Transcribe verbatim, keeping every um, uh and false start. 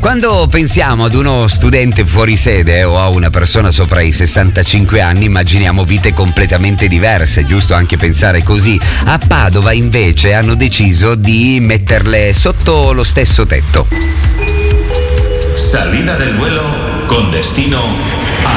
Quando pensiamo ad uno studente fuori sede o a una persona sopra i sessantacinque anni, immaginiamo vite completamente diverse, giusto anche pensare così. A Padova invece hanno deciso di metterle sotto lo stesso tetto. Salida del vuelo con destino